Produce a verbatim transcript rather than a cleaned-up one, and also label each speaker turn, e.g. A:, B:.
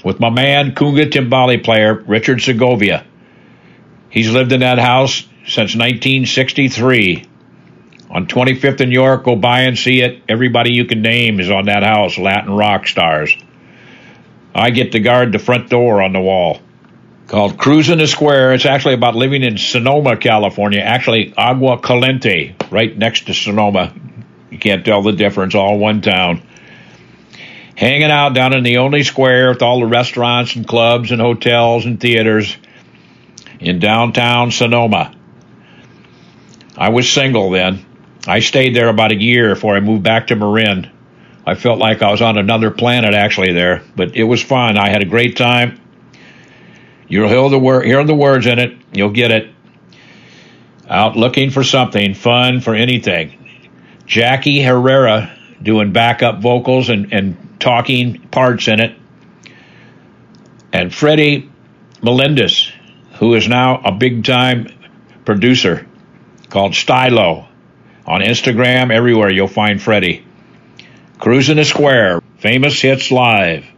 A: with my man, Kunga Timbali player, Richard Segovia. He's lived in that house since nineteen sixty-three. On twenty-fifth and York, go by and see it. Everybody you can name is on that house, Latin rock stars. I get to guard the front door on the wall. Called Cruising the Square. It's actually about living in Sonoma, California. Actually, Agua Caliente, right next to Sonoma. You can't tell the difference, all one town. Hanging out down in the only square with all the restaurants and clubs and hotels and theaters in downtown Sonoma. I was single then. I stayed there about a year before I moved back to Marin. I felt like I was on another planet actually there, but it was fun. I had a great time. You'll hear the, wor- hear the words in it. You'll get it. Out looking for something, fun for anything. Jackie Herrera doing backup vocals and, and talking parts in it. And Freddie Melendez, who is now a big-time producer called Stylo. On Instagram, everywhere you'll find Freddie. Cruising the Square, Famous Hits Live.